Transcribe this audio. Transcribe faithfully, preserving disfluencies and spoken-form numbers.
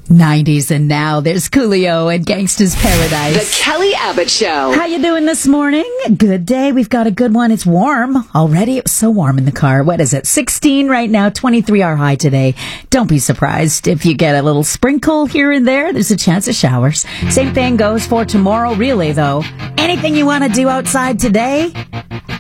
nineties and now. There's Coolio and Gangsta's Paradise. The Kelly Abbott Show. How you doing this morning? Good day. We've got a good one. It's warm already. It was so warm in the car. What is it? sixteen right now. twenty-three our high today. Don't be surprised if you get a little sprinkle here and there. There's a chance of showers. Same thing goes for tomorrow, really, though. Anything you want to do outside today?